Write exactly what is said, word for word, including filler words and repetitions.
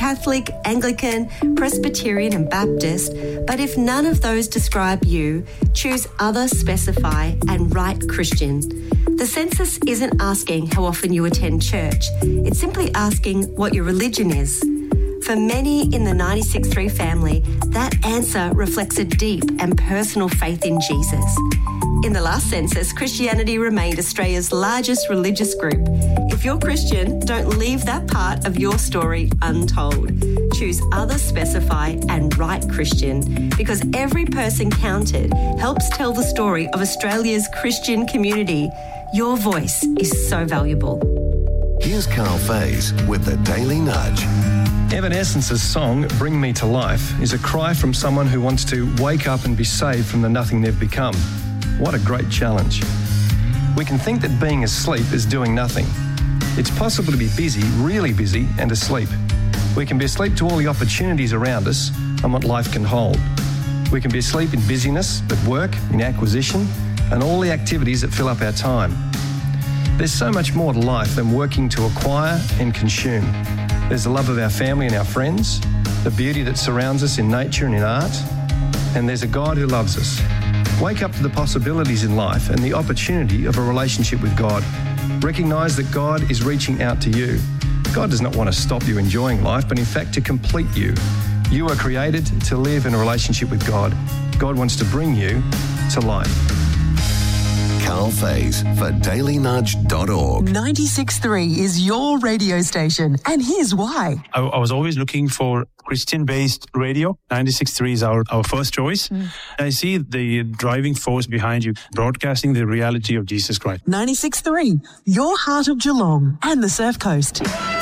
Catholic, Anglican, Presbyterian and Baptist, but if none of those describe you, choose Other, Specify and Write Christian. The census isn't asking how often you attend church. It's simply asking what your religion is. For many in the ninety-six three family, that answer reflects a deep and personal faith in Jesus. In the last census, Christianity remained Australia's largest religious group. If you're Christian, don't leave that part of your story untold. Choose Other, Specify and Write Christian, because every person counted helps tell the story of Australia's Christian community. Your voice is so valuable. Here's Carl Faze with the Daily Nudge. Evanescence's song, Bring Me to Life, is a cry from someone who wants to wake up and be saved from the nothing they've become. What a great challenge. We can think that being asleep is doing nothing. It's possible to be busy, really busy, and asleep. We can be asleep to all the opportunities around us and what life can hold. We can be asleep in busyness, at work, in acquisition, and all the activities that fill up our time. There's so much more to life than working to acquire and consume. There's the love of our family and our friends, the beauty that surrounds us in nature and in art, and there's a God who loves us. Wake up to the possibilities in life and the opportunity of a relationship with God. Recognise that God is reaching out to you. God does not want to stop you enjoying life, but in fact to complete you. You are created to live in a relationship with God. God wants to bring you to life. Carl Faze for daily nudge dot org. ninety-six point three is your radio station, and here's why. I, I was always looking for Christian-based radio. ninety-six point three is our, our first choice. Mm. I see the driving force behind you, broadcasting the reality of Jesus Christ. ninety-six point three, your heart of Geelong and the Surf Coast.